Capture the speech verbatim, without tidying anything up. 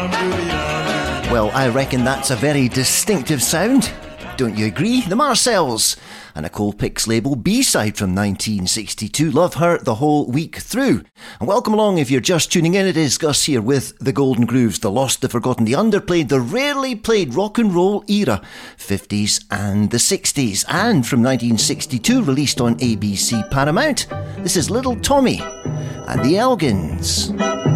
Well, I reckon that's a very distinctive sound. Don't you agree? The Marcells and a Colpix label B-side from nineteen sixty-two. Love her the whole week through. And welcome along if you're just tuning in. It is Gus here with the Golden Grooves, the lost, the forgotten, the underplayed, the rarely played rock and roll era, fifties and the sixties. And from nineteen sixty-two, released on A B C Paramount, this is Little Tommy and the Elgins.